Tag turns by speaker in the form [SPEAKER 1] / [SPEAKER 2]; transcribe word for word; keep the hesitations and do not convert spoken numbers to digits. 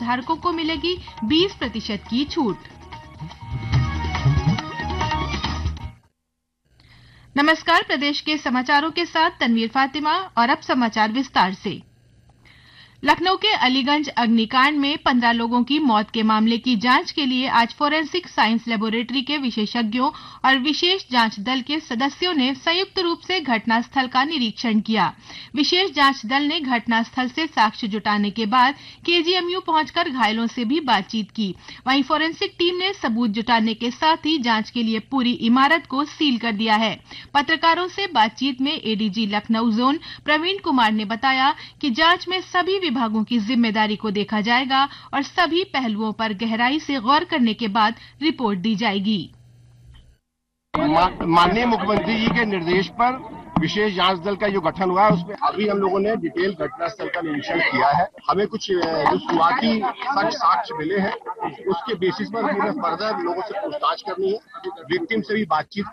[SPEAKER 1] धारकों को मिलेगी बीस प्रतिशत की छूट। नमस्कार, प्रदेश के समाचारों के साथ तनवीर फातिमा और अब समाचार विस्तार से। लखनऊ के अलीगंज अग्निकांड में पंद्रह लोगों की मौत के मामले की जांच के लिए आज फोरेंसिक साइंस लेबोरेटरी के विशेषज्ञों और विशेष जांच दल के सदस्यों ने संयुक्त रूप से घटनास्थल का निरीक्षण किया। विशेष जांच दल ने घटनास्थल से साक्ष्य जुटाने के बाद केजीएमयू पहुंचकर घायलों से भी बातचीत की। वहीं फोरेंसिक टीम ने सबूत जुटाने के साथ ही जांच के लिए पूरी इमारत को सील कर दिया है। पत्रकारों से बातचीत में एडीजी लखनऊ जोन प्रवीण कुमार ने बताया कि जांच में सभी विभागों की जिम्मेदारी को देखा जाएगा और सभी पहलुओं पर गहराई से गौर करने के बाद रिपोर्ट दी जाएगी।
[SPEAKER 2] माननीय मुख्यमंत्री जी के निर्देश पर विशेष जांच दल का जो गठन हुआ है उसमें अभी हम लोगों ने डिटेल घटनास्थल का निरीक्षण किया है। हमें कुछ जो शुरुआती सच साक्ष्य मिले हैं उसके बेसिस पर हमें फर्दर लोगों से पूछताछ करनी है, विक्टिम से भी बातचीत